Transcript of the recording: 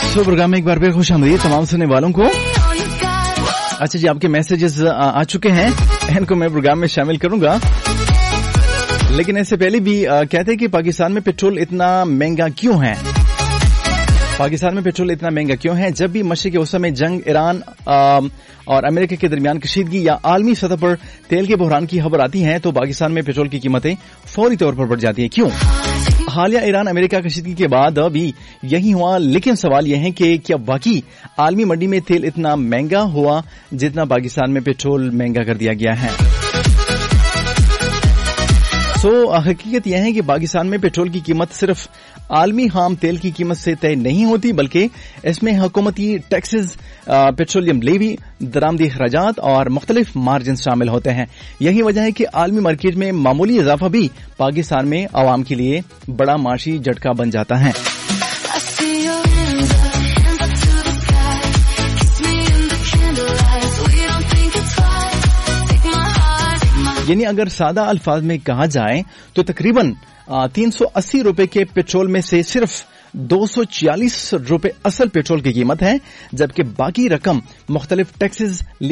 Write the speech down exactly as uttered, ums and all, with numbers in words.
सो programme में एक बार फिर खुश आमदीद तमाम सुनने वालों को। अच्छा जी, आपके मैसेजेस आ, आ चुके हैं, इनको मैं प्रोग्राम में शामिल करूंगा, लेकिन इससे पहले भी आ, कहते हैं कि पाकिस्तान में पेट्रोल इतना महंगा क्यों है। पाकिस्तान में पेट्रोल इतना महंगा क्यों है? जब भी मशरिक़ वसत में जंग, ईरान आ, और अमेरिका के दरमियान कशीदगी या आलमी सतह पर तेल के बहरान की खबर आती है तो पाकिस्तान में पेट्रोल की कीमतें फौरी तौर पर बढ़ जाती हैं। क्यों? हालिया ईरान अमेरिका कशीदगी के बाद भी यही हुआ, लेकिन सवाल यह है कि क्या वाकई आलमी मंडी में तेल इतना महंगा हुआ जितना पाकिस्तान में पेट्रोल महंगा कर दिया गया है? सो so, हकीकत यह है कि पाकिस्तान में पेट्रोल की कीमत सिर्फ आलमी खाम तेल की कीमत से तय नहीं होती, बल्कि इसमें हुकूमती टैक्सेस, पेट्रोलियम लेवी, दरामदी अखराजात और मुख्तलिफ मार्जिन शामिल होते हैं। यही वजह है कि आलमी मार्केट में मामूली इजाफा भी पाकिस्तान में आवाम के लिए बड़ा माशी झटका बन जाता है। यानी अगर सादा अल्फाज में कहा जाए तो तकरीबन तीन सौ अस्सी रुपए के पेट्रोल में से सिर्फ दो सौ छियालीस रुपए असल पेट्रोल की कीमत है, जबकि बाकी रकम मुख्तलिफ टैक्सेस